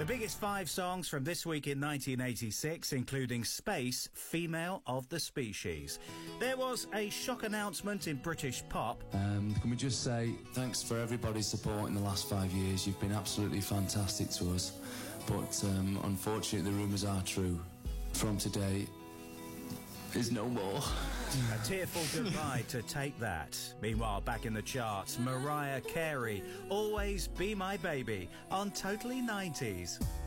The biggest 5 songs from this week in 1986, including Space, Female of the Species. There was a shock announcement in British pop. Can we just say thanks for everybody's support in the last 5 years. You've been absolutely fantastic to us. But unfortunately, the rumours are true. From today is no more. A tearful goodbye to Take That. Meanwhile, back in the charts, Mariah Carey, Always Be My Baby on Totally 90s.